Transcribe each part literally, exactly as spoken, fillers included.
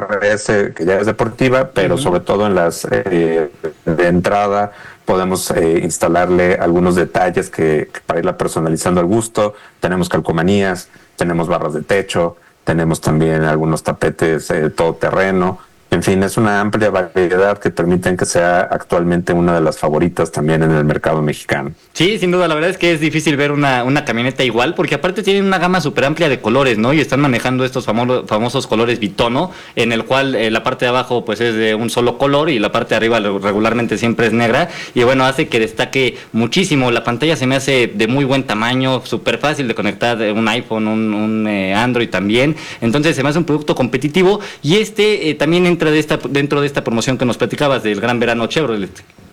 R S, que ya es deportiva, pero uh-huh. sobre todo en las eh, de entrada podemos eh, instalarle algunos detalles que, que para irla personalizando al gusto. Tenemos calcomanías, tenemos barras de techo, tenemos también algunos tapetes eh, todoterreno. En fin, es una amplia variedad que permiten que sea actualmente una de las favoritas también en el mercado mexicano. Sí, sin duda, la verdad es que es difícil ver una, una camioneta igual, porque aparte tienen una gama súper amplia de colores, ¿no? Y están manejando estos famosos, famosos colores bitono, en el cual eh, la parte de abajo pues es de un solo color y la parte de arriba regularmente siempre es negra, y bueno, hace que destaque muchísimo. La pantalla se me hace de muy buen tamaño, súper fácil de conectar un iPhone, un, un eh, Android también, entonces se me hace un producto competitivo, y este eh, también entra de esta, dentro de esta promoción que nos platicabas del Gran Verano Chevrolet.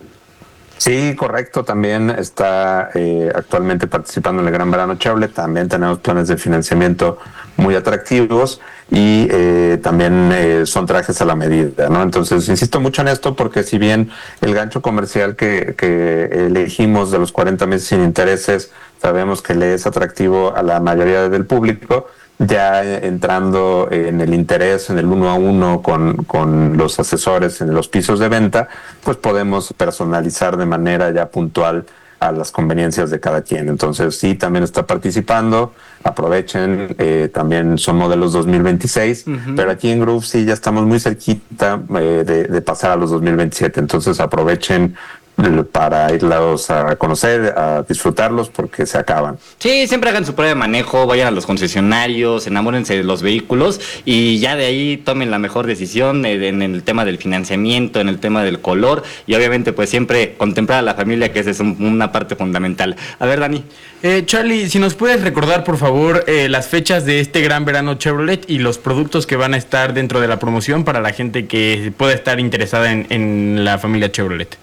Sí, correcto, también está eh, actualmente participando en el Gran Verano Chevrolet. También tenemos planes de financiamiento muy atractivos y eh, también eh, son trajes a la medida, ¿no? Entonces, insisto mucho en esto porque si bien el gancho comercial que, que elegimos de los cuarenta meses sin intereses, sabemos que le es atractivo a la mayoría del público, ya entrando en el interés, en el uno a uno con, con los asesores en los pisos de venta, pues podemos personalizar de manera ya puntual a las conveniencias de cada quien. Entonces sí, también está participando, aprovechen, eh, también son modelos dos mil veintiséis, uh-huh. pero aquí en Groove sí ya estamos muy cerquita eh, de, de pasar a los dos mil veintisiete, entonces aprovechen para irlos a conocer, a disfrutarlos, porque se acaban. Sí, siempre hagan su prueba de manejo, vayan a los concesionarios, enamórense de los vehículos y ya de ahí tomen la mejor decisión en el tema del financiamiento, en el tema del color y obviamente pues siempre contemplar a la familia, que esa es un, una parte fundamental. A ver, Dani. Eh, Charlie, si nos puedes recordar por favor eh, las fechas de este Gran Verano Chevrolet y los productos que van a estar dentro de la promoción para la gente que pueda estar interesada en, en la familia Chevrolet.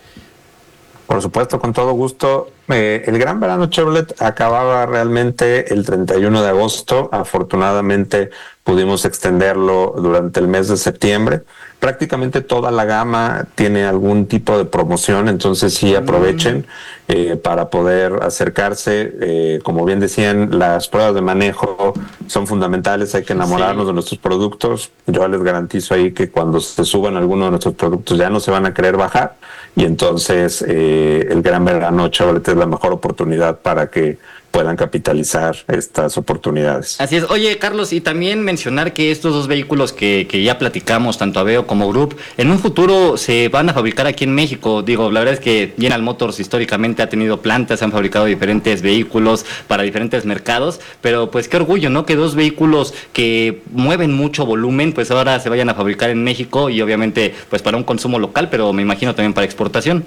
Por supuesto, con todo gusto. Eh, el Gran Verano Chevrolet acababa realmente el treinta y uno de agosto. Afortunadamente pudimos extenderlo durante el mes de septiembre. Prácticamente toda la gama tiene algún tipo de promoción, entonces sí aprovechen eh, para poder acercarse. Eh, como bien decían, las pruebas de manejo son fundamentales, hay que enamorarnos sí. de nuestros productos. Yo les garantizo ahí que cuando se suban alguno de nuestros productos ya no se van a querer bajar, y entonces eh, el Gran Verano Chevrolet es la mejor oportunidad para que puedan capitalizar estas oportunidades. Así es. Oye, Carlos, y también mencionar que estos dos vehículos que, que ya platicamos, tanto Aveo como Group, en un futuro se van a fabricar aquí en México. Digo, la verdad es que General Motors históricamente ha tenido plantas, se han fabricado diferentes vehículos para diferentes mercados, pero pues qué orgullo, ¿no? Que dos vehículos que mueven mucho volumen, pues ahora se vayan a fabricar en México y obviamente pues para un consumo local, pero me imagino también para exportación.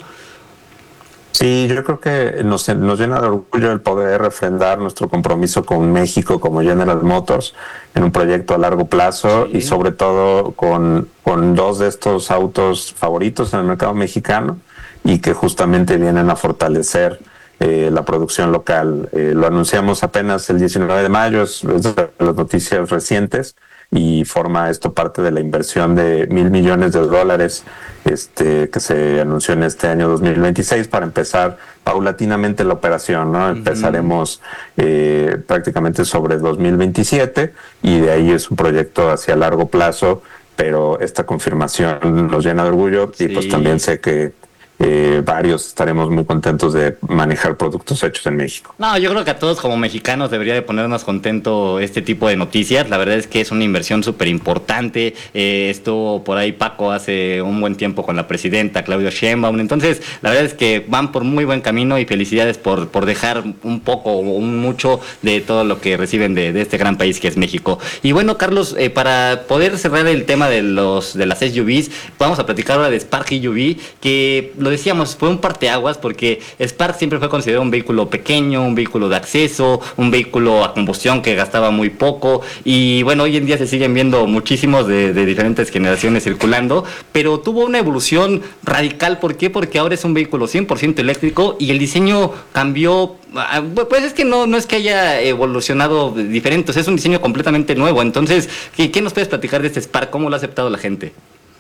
Sí, yo creo que nos, nos llena de orgullo el poder refrendar nuestro compromiso con México como General Motors en un proyecto a largo plazo sí. y sobre todo con, con dos de estos autos favoritos en el mercado mexicano y que justamente vienen a fortalecer eh, la producción local. Eh, lo anunciamos apenas el diecinueve de mayo, es, es de las noticias recientes, y forma esto parte de la inversión de mil millones de dólares este, que se anunció en este año dos mil veintiséis para empezar paulatinamente la operación, ¿no? Uh-huh. Empezaremos eh, prácticamente sobre dos mil veintisiete y de ahí es un proyecto hacia largo plazo, pero esta confirmación nos llena de orgullo sí. y pues también sé que Eh, varios estaremos muy contentos de manejar productos hechos en México. No, yo creo que a todos como mexicanos debería de ponernos contento este tipo de noticias. La verdad es que es una inversión súper importante. Eh, estuvo por ahí Paco hace un buen tiempo con la presidenta Claudia Sheinbaum. Entonces, la verdad es que van por muy buen camino y felicidades por, por dejar un poco o un mucho de todo lo que reciben de, de este gran país que es México. Y bueno, Carlos, eh, para poder cerrar el tema de los de las S U Vs, vamos a platicar ahora de Spark E U V, que lo decíamos, fue un parteaguas porque Spark siempre fue considerado un vehículo pequeño, un vehículo de acceso, un vehículo a combustión que gastaba muy poco y bueno, hoy en día se siguen viendo muchísimos de, de diferentes generaciones circulando, pero tuvo una evolución radical. ¿Por qué? Porque ahora es un vehículo cien por ciento eléctrico y el diseño cambió. Pues es que no, no es que haya evolucionado diferente, es un diseño completamente nuevo. Entonces, ¿qué, qué nos puedes platicar de este Spark? ¿Cómo lo ha aceptado la gente?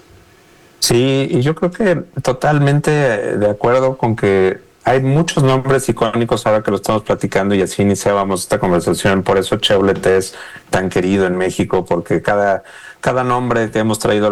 Sí, y yo creo que totalmente de acuerdo con que hay muchos nombres icónicos ahora que lo estamos platicando y así iniciábamos esta conversación. Por eso Chevrolet es tan querido en México, porque cada, cada nombre que hemos traído